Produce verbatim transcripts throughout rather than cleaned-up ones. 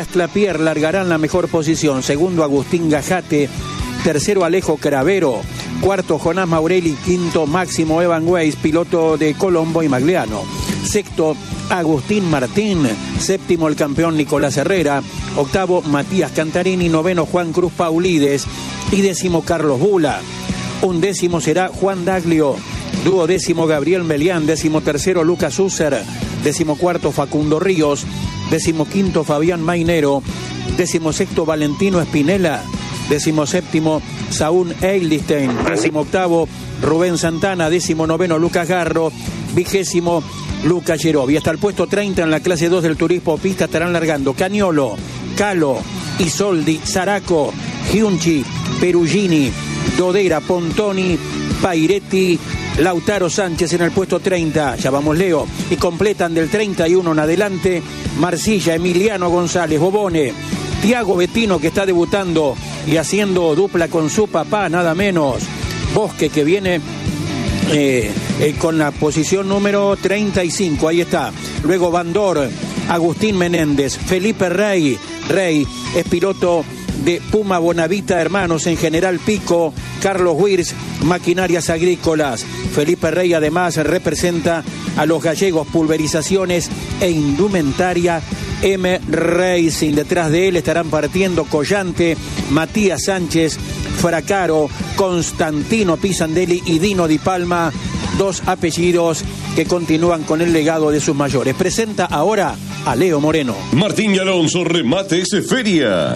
Castlapier largarán la mejor posición. Segundo, Agustín Gajate. Tercero, Alejo Cravero. Cuarto, Jonás Maurelli. Quinto, Máximo Evan Weiss, piloto de Colombo y Magliano. Sexto, Agustín Martín. Séptimo, el campeón Nicolás Herrera. Octavo, Matías Cantarini. Noveno, Juan Cruz Paulides. Y décimo, Carlos Bula. Undécimo será Juan Daglio. Duodécimo, Gabriel Melián. Décimo tercero, Lucas Usser. Décimo cuarto, Facundo Ríos. Décimo quinto, Fabián Mainero. Décimo sexto, Valentino Espinela. Décimo séptimo, Saúl Eilstein. Décimo octavo, Rubén Santana. Décimo noveno, Lucas Garro. Vigésimo, Lucas Yerovi. Hasta el puesto treinta en la clase dos del turismo pista estarán largando Cañolo, Calo, Isoldi, Zaraco, Giunchi, Perugini, Dodera, Pontoni, Pairetti, Lautaro Sánchez en el puesto treinta. Ya vamos, Leo. Y completan del treinta y uno en adelante Marcilla, Emiliano González, Bobone, Tiago Bettino, que está debutando y haciendo dupla con su papá, nada menos. Bosque, que viene eh, eh, con la posición número treinta y cinco, ahí está. Luego Bandor, Agustín Menéndez, Felipe Rey. Rey es piloto de Puma Bonavita Hermanos en General Pico. Carlos Wirs, Maquinarias Agrícolas. Felipe Rey además representa a los gallegos Pulverizaciones e Indumentaria M Racing. Detrás de él estarán partiendo Collante, Matías Sánchez, Fracaro, Constantino Pisandelli y Dino Di Palma, dos apellidos que continúan con el legado de sus mayores. Presenta ahora a Leo Moreno. Martín y Alonso, Remates Feria.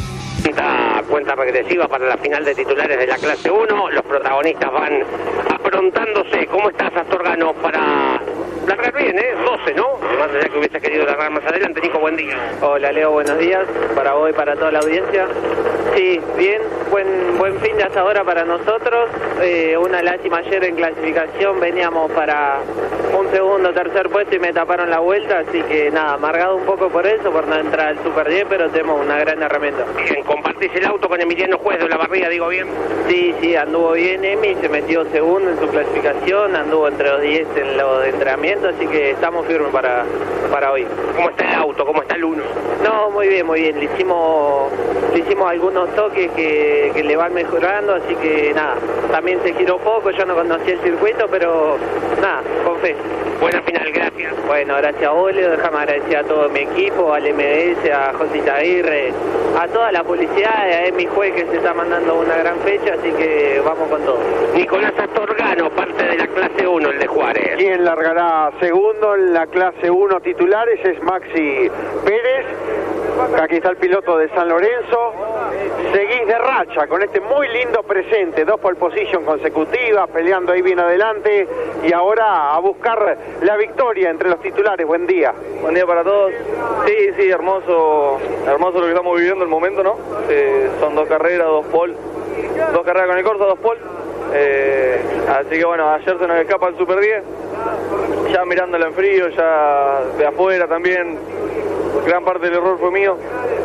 Cuenta regresiva para la final de titulares de la clase uno. Los protagonistas van aprontándose. ¿Cómo estás, Astorgano, para largar bien, eh? doce, ¿no? Más allá que hubiese querido largar más adelante. Nico, buen día. Hola, Leo, buenos días. Para vos y para toda la audiencia. Sí, bien, buen buen fin de hasta ahora para nosotros. Eh, una lástima ayer en clasificación. Veníamos para un segundo, tercer puesto y me taparon la vuelta. Así que nada, amargado un poco por eso, por no entrar al Super diez, pero tenemos una gran herramienta. Bien, compartís el auto con Emiliano Juez de la Barría, digo bien. Sí, sí, anduvo bien Emi, se metió segundo en su clasificación, anduvo entre los diez en los de entrenamiento, así que estamos firmes para, para hoy. ¿Cómo está el auto? ¿Cómo está el uno? No, muy bien, muy bien. Le hicimos, le hicimos algunos toques que, que le van mejorando, así que nada, también se giró poco, yo no conocía el circuito, pero nada, con fe. Buena final, gracias. Bueno, gracias a vos, Leo, déjame agradecer a todo mi equipo, al M D S, a Josita Aguirre, a toda la policía, a Emi Juez, que se está mandando una gran fecha, así que vamos con todo. Nicolás Astorgano, parte de la clase uno, el de Juárez. Quien largará segundo en la clase uno titulares es Maxi Pérez. Aquí está el piloto de San Lorenzo. Seguís de racha con este muy lindo presente, dos pole position consecutivas, peleando ahí bien adelante y ahora a buscar la victoria entre los titulares. Buen día. Buen día para todos. Sí, sí, hermoso, hermoso lo que estamos viviendo el momento, ¿no? Eh, son dos carreras, dos pole, dos carreras con el Corsa, dos pole. Eh, así que bueno, ayer se nos escapa el Super diez, ya mirándolo en frío, ya de afuera también, gran parte del error fue mío.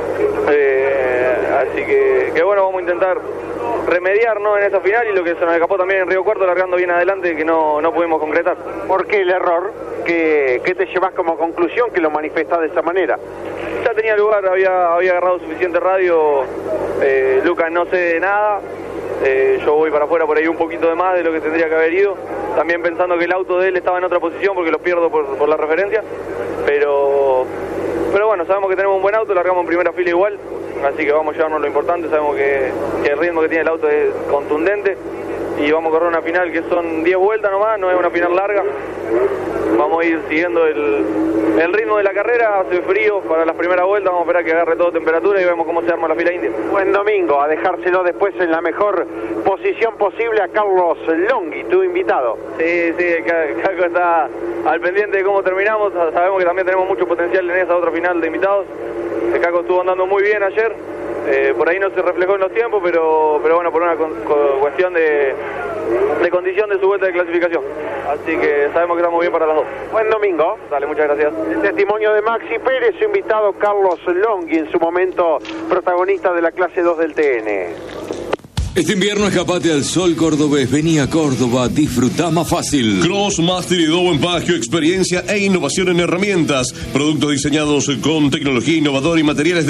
Eh, así que, que bueno, vamos a intentar remediar, ¿no?, en esa final, y lo que se nos escapó también en Río Cuarto, largando bien adelante, que no, no pudimos concretar. ¿Por qué el error? ¿Qué, qué te llevas como conclusión que lo manifestás de esa manera? Ya tenía lugar, había, había agarrado suficiente radio, eh, Lucas no sé de nada, eh, yo voy para afuera por ahí un poquito de más de lo que tendría que haber ido, también pensando que el auto de él estaba en otra posición porque los pierdo por, por la referencia, pero... Pero bueno, sabemos que tenemos un buen auto, largamos en primera fila igual, así que vamos a llevarnos lo importante, sabemos que, que el ritmo que tiene el auto es contundente y vamos a correr una final que son diez vueltas nomás, no es una final larga. Vamos a ir siguiendo el, el ritmo de la carrera, hace frío para las primeras vueltas, vamos a esperar que agarre toda temperatura y vemos cómo se arma la fila india. Buen domingo, a dejárselo después en la mejor posición posible a Carlos Longhi, tu invitado. Sí, sí, Caco está al pendiente de cómo terminamos, sabemos que también tenemos mucho potencial en esa otra final de invitados. El Caco estuvo andando muy bien ayer, eh, por ahí no se reflejó en los tiempos, pero, pero bueno, por una con, con cuestión de, de condición de su vuelta de clasificación. Así que sabemos que estamos bien para las dos. Buen domingo. Dale, muchas gracias. El testimonio de Maxi Pérez, su invitado Carlos Longhi, en su momento protagonista de la clase dos del T N. Este invierno escapate al sol cordobés. Vení a Córdoba, disfrutá más fácil. Crossmaster y Dow en Bagio, experiencia e innovación en herramientas. Productos diseñados con tecnología innovadora y materiales de